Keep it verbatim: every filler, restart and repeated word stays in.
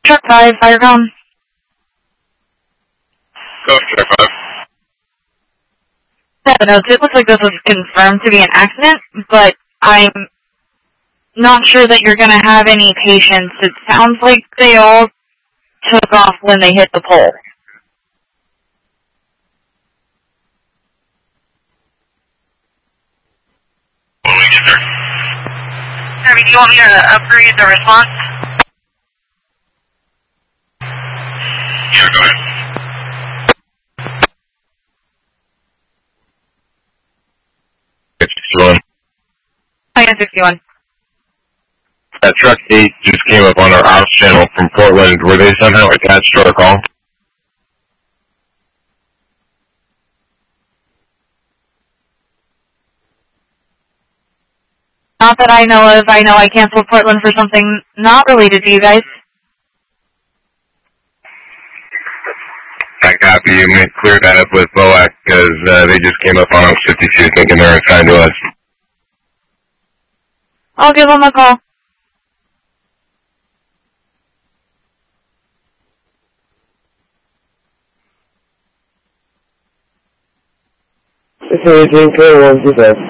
Truck five, Firecom. Go, Truck five. seven oh two, it looks like this was confirmed to be an accident, but I'm not sure that you're going to have any patients. It sounds like they all took off when they hit the pole. When we get there. Harvey, do you want me to upgrade the response? Yeah, go ahead. sixty-one. I got sixty-one. That truck eight just came up on our house channel from Portland. Were they somehow attached to our call? Not that I know of. I know I canceled Portland for something not related to you guys. I copy you. May clear that up with B O A C because uh, they just came up on us fifty-two thinking they're assigned to us. I'll give them a call. This is eighteen K one two five.